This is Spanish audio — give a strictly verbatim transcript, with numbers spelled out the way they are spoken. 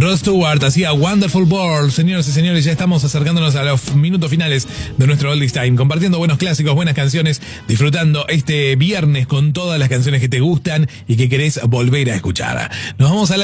Rod Stewart hacía Wonderful World. Señoras y señores, ya estamos acercándonos a los minutos finales de nuestro Oldies Time, compartiendo buenos clásicos, buenas canciones, disfrutando este viernes con todas las canciones que te gustan y que querés volver a escuchar. Nos vamos a la